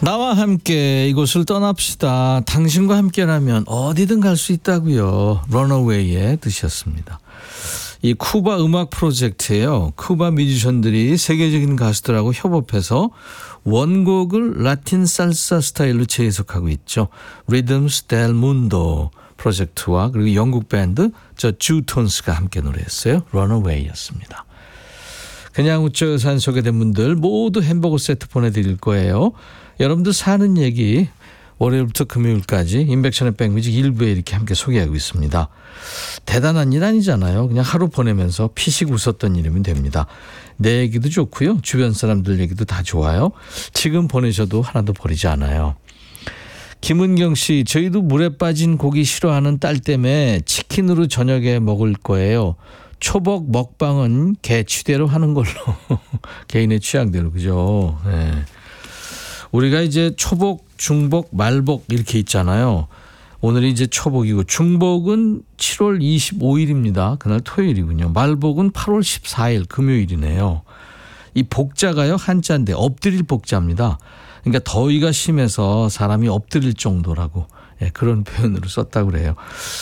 나와 함께 이곳을 떠납시다. 당신과 함께라면 어디든 갈 수 있다고요. 런어웨이의 뜻이었습니다. 이 쿠바 음악 프로젝트예요. 쿠바 뮤지션들이 세계적인 가수들하고 협업해서 원곡을 라틴 살사 스타일로 재해석하고 있죠. Rhythms del Mundo 프로젝트와 그리고 영국 밴드 저 주톤스가 함께 노래했어요. 런어웨이였습니다. 그냥 웃죠 사연 소개된 분들 모두 햄버거 세트 보내드릴 거예요. 여러분들 사는 얘기 월요일부터 금요일까지 인백션의 백뮤직 일부에 이렇게 함께 소개하고 있습니다. 대단한 일 아니잖아요. 그냥 하루 보내면서 피식 웃었던 일이면 됩니다. 내 얘기도 좋고요. 주변 사람들 얘기도 다 좋아요. 지금 보내셔도 하나도 버리지 않아요. 김은경 씨, 저희도 물에 빠진 고기 싫어하는 딸 때문에 치킨으로 저녁에 먹을 거예요. 초복 먹방은 개 취대로 하는 걸로. 개인의 취향대로, 그죠? 네. 우리가 이제 초복, 중복, 말복 이렇게 있잖아요. 오늘이 이제 초복이고 중복은 7월 25일입니다. 그날 토요일이군요. 말복은 8월 14일 금요일이네요. 이 복자가요 한자인데 엎드릴 복자입니다. 그러니까 더위가 심해서 사람이 엎드릴 정도라고 그런 표현으로 썼다고 그래요.